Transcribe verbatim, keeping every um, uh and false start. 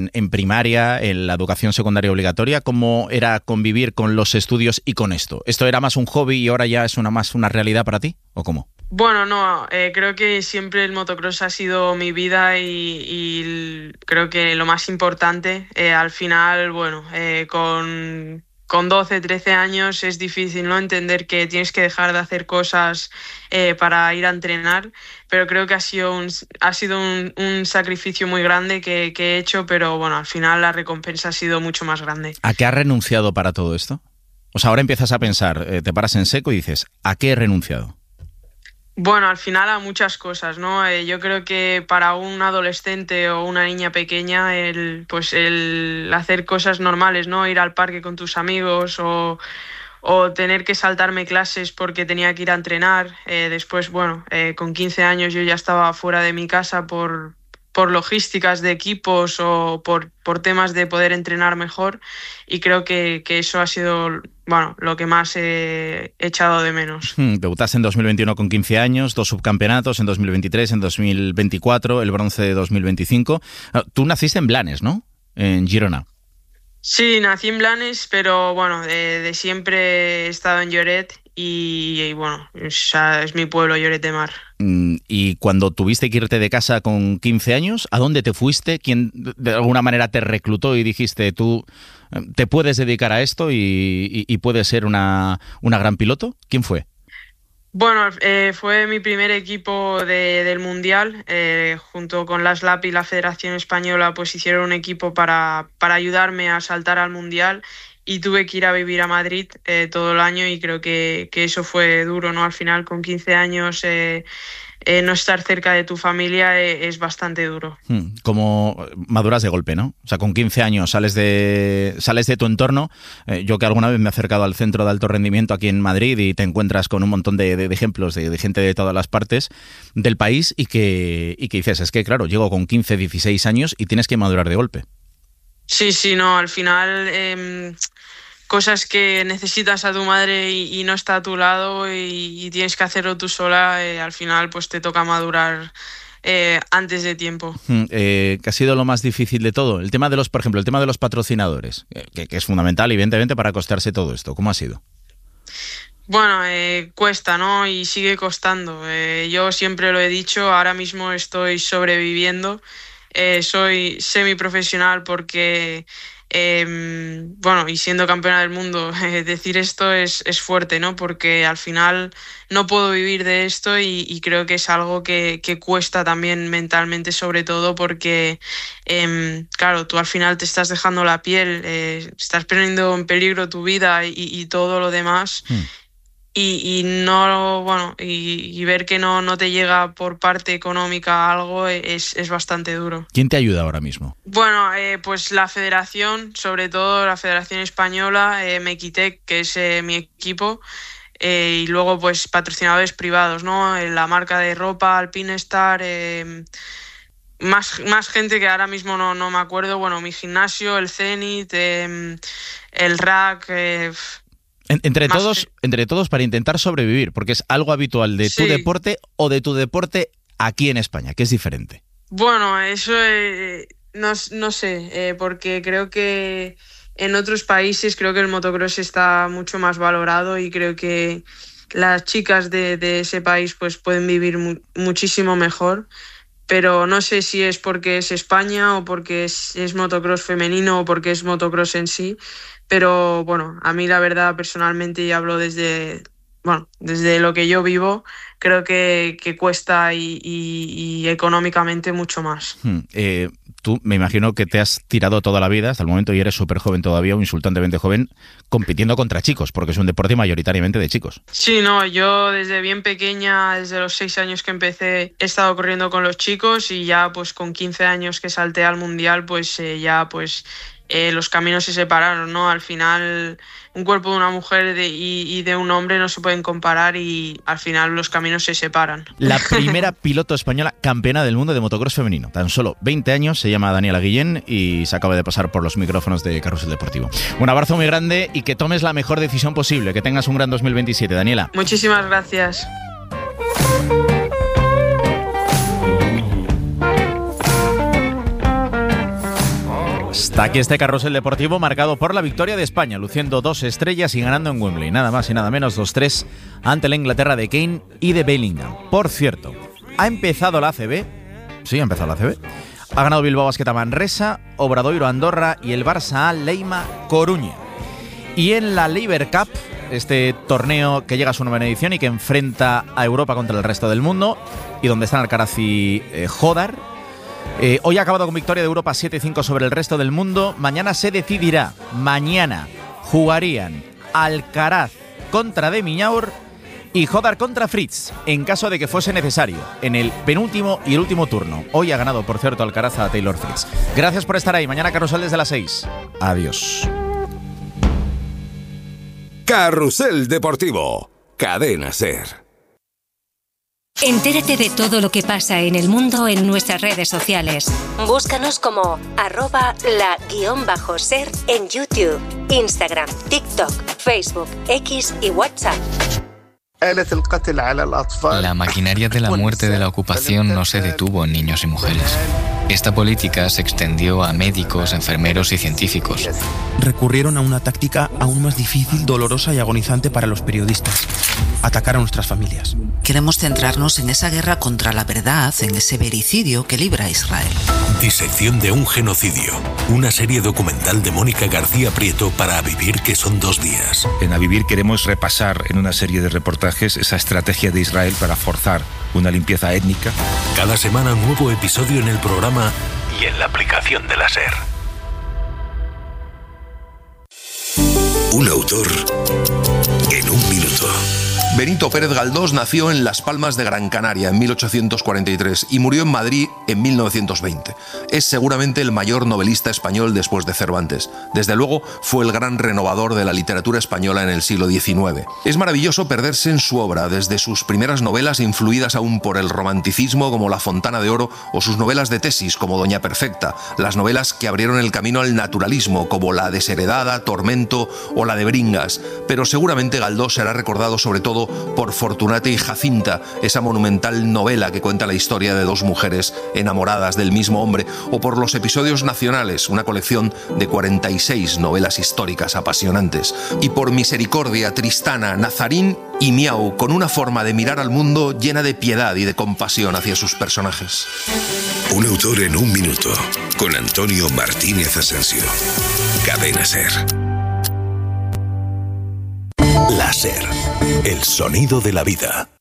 en primaria, en la educación secundaria obligatoria, ¿cómo era convivir con los estudios y con esto? ¿Esto era más un hobby y ahora ya es una más una realidad para ti? ¿O cómo? Bueno, no, eh, creo que siempre el motocross ha sido mi vida y, y creo que lo más importante. Eh, al final, bueno, eh, con, con doce, trece años es difícil, ¿no?, entender que tienes que dejar de hacer cosas eh, para ir a entrenar, pero creo que ha sido un, ha sido un, un sacrificio muy grande que, que he hecho, pero bueno, al final la recompensa ha sido mucho más grande. ¿A qué has renunciado para todo esto? O sea, ahora empiezas a pensar, eh, te paras en seco y dices, ¿a qué he renunciado? Bueno, al final a muchas cosas, ¿no? Eh, yo creo que para un adolescente o una niña pequeña, el, pues el hacer cosas normales, ¿no? Ir al parque con tus amigos o, o tener que saltarme clases porque tenía que ir a entrenar. Eh, después, bueno, eh, con quince años yo ya estaba fuera de mi casa por, por logísticas de equipos o por, por temas de poder entrenar mejor, y creo que, que eso ha sido... bueno, lo que más he echado de menos. Hmm, debutaste en dos mil veintiuno con quince años, dos subcampeonatos en dos mil veintitrés, en dos mil veinticuatro, el bronce de dos mil veinticinco. Tú naciste en Blanes, ¿no? En Girona. Sí, nací en Blanes, pero bueno, de, de siempre he estado en Lloret y, y bueno, o sea, es mi pueblo, Lloret de Mar. Y cuando tuviste que irte de casa con quince años, ¿a dónde te fuiste? ¿Quién de alguna manera te reclutó y dijiste, tú te puedes dedicar a esto y, y, y puedes ser una, una gran piloto? ¿Quién fue? Bueno, eh, fue mi primer equipo de, del Mundial. Eh, junto con la S L A P y la Federación Española, pues hicieron un equipo para, para ayudarme a saltar al Mundial, y tuve que ir a vivir a Madrid eh, todo el año, y creo que, que eso fue duro, ¿no? Al final, con quince años... Eh, Eh, no estar cerca de tu familia eh, es bastante duro. Como maduras de golpe, ¿no? O sea, con quince años sales de sales de tu entorno. Eh, yo que alguna vez me he acercado al centro de alto rendimiento aquí en Madrid y te encuentras con un montón de, de, de ejemplos de, de gente de todas las partes del país y que, y que dices, es que claro, llego con quince, dieciséis años y tienes que madurar de golpe. Sí, sí, no, al final... Eh, cosas que necesitas a tu madre y, y no está a tu lado y, y tienes que hacerlo tú sola, eh, al final pues te toca madurar eh, antes de tiempo. Eh, ¿Qué ha sido lo más difícil de todo? El tema de los, por ejemplo, el tema de los patrocinadores, que, que es fundamental, evidentemente, para costearse todo esto. ¿Cómo ha sido? Bueno, eh, cuesta, ¿no? Y sigue costando. Eh, yo siempre lo he dicho, ahora mismo estoy sobreviviendo. Eh, soy semiprofesional porque... Eh, bueno, y siendo campeona del mundo, eh, decir esto es, es fuerte, ¿no? Porque al final no puedo vivir de esto y, y creo que es algo que, que cuesta también mentalmente, sobre todo porque, eh, claro, tú al final te estás dejando la piel, eh, estás poniendo en peligro tu vida y, y todo lo demás. Hmm. Y, y no bueno y, y ver que no, no te llega por parte económica algo es, es bastante duro. ¿Quién te ayuda ahora mismo? Bueno, eh, pues la federación, sobre todo la Federación Española, eh, Mequitec, que es eh, mi equipo, eh, y luego pues patrocinadores privados, ¿no? Eh, la marca de ropa, Alpinestar, eh, más, más gente que ahora mismo no, no me acuerdo. Bueno, mi gimnasio, el Zenit, eh, el R A C... Eh, Entre todos, entre todos para intentar sobrevivir, porque es algo habitual de tu sí. deporte o de tu deporte aquí en España, que es diferente. Bueno, eso eh, no, no sé, eh, porque creo que en otros países creo que el motocross está mucho más valorado y creo que las chicas de, de ese país pues pueden vivir mu muchísimo mejor. Pero no sé si es porque es España o porque es, es motocross femenino o porque es motocross en sí. Pero bueno, a mí la verdad personalmente, y hablo desde, bueno, desde lo que yo vivo, creo que, que cuesta y, y, y económicamente mucho más. Hmm. Eh, tú me imagino que te has tirado toda la vida, hasta el momento, y eres súper joven todavía, o insultantemente joven, compitiendo contra chicos, porque es un deporte mayoritariamente de chicos. Sí, no, yo desde bien pequeña, desde los seis años que empecé, he estado corriendo con los chicos y ya pues con quince años que salté al Mundial, pues eh, ya pues... Eh, los caminos se separaron, ¿no? Al final, un cuerpo de una mujer de, y, y de un hombre no se pueden comparar y al final los caminos se separan. La primera piloto española campeona del mundo de motocross femenino. Tan solo veinte años, se llama Daniela Guillén y se acaba de pasar por los micrófonos de Carrusel Deportivo. Un abrazo muy grande y que tomes la mejor decisión posible. Que tengas un gran dos mil veintisiete, Daniela. Muchísimas gracias. Hasta aquí este carrusel deportivo marcado por la victoria de España, luciendo dos estrellas y ganando en Wembley, nada más y nada menos, dos tres ante la Inglaterra de Kane y de Bellingham. Por cierto, ha empezado la A C B, sí, ha empezado la A C B, ha ganado Bilbao Basket a Manresa, Obradoiro Andorra y el Barça A Leima Coruña. Y en la Lever Cup, este torneo que llega a su novena edición y que enfrenta a Europa contra el resto del mundo, y donde están Alcaraz y eh, Jodar, Eh, hoy ha acabado con victoria de Europa siete cinco sobre el resto del mundo. Mañana se decidirá. Mañana jugarían Alcaraz contra De Minaur y Jodar contra Fritz, en caso de que fuese necesario, en el penúltimo y el último turno. Hoy ha ganado, por cierto, Alcaraz a Taylor Fritz. Gracias por estar ahí. Mañana Carrusel desde las seis. Adiós. Carrusel Deportivo. Cadena SER. Entérate de todo lo que pasa en el mundo en nuestras redes sociales. Búscanos como arroba la guión bajo ser en YouTube, Instagram, TikTok, Facebook, X y WhatsApp. La maquinaria de la muerte de la ocupación no se detuvo en niños y mujeres. Esta política se extendió a médicos, enfermeros y científicos. Recurrieron a una táctica aún más difícil, dolorosa y agonizante para los periodistas: atacar a nuestras familias. Queremos centrarnos en esa guerra contra la verdad, en ese vericidio que libra a Israel. Disección de un genocidio. Una serie documental de Mónica García Prieto para A Vivir, que son dos días. En A Vivir queremos repasar en una serie de reportajes esa estrategia de Israel para forzar una limpieza étnica. Cada semana un nuevo episodio en el programa y en la aplicación de la SER. Un autor en un minuto. Benito Pérez Galdós nació en Las Palmas de Gran Canaria en mil ochocientos cuarenta y tres y murió en Madrid en mil novecientos veinte. Es seguramente el mayor novelista español después de Cervantes. Desde luego fue el gran renovador de la literatura española en el siglo diecinueve. Es maravilloso perderse en su obra, desde sus primeras novelas influidas aún por el romanticismo como La Fontana de Oro, o sus novelas de tesis como Doña Perfecta, las novelas que abrieron el camino al naturalismo como La Desheredada, Tormento o la de Bringas. Pero seguramente Galdós será recordado sobre todo por Fortunata y Jacinta, esa monumental novela que cuenta la historia de dos mujeres enamoradas del mismo hombre, o por Los Episodios Nacionales, una colección de cuarenta y seis novelas históricas apasionantes, y por Misericordia, Tristana, Nazarín y Miau, con una forma de mirar al mundo llena de piedad y de compasión hacia sus personajes. Un autor en un minuto, con Antonio Martínez Asensio. Cadena SER. La SER, el sonido de la vida.